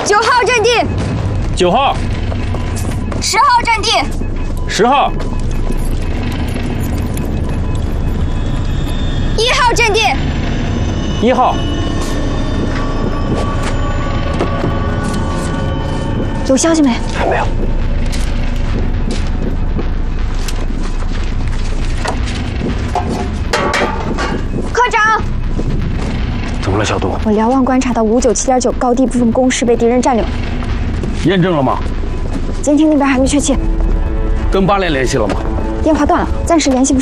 9号阵地 ，9号 ，10号阵地 ，10号 ，1号阵地 ，1号。 有消息没？ 还没有。 科长， 怎么了，小杜？ 我瞭望观察到597.9高地部分工事被敌人占领， 验证了吗？ 监听那边还没确切， 跟8连联系了吗？ 电话断了，暂时联系不上。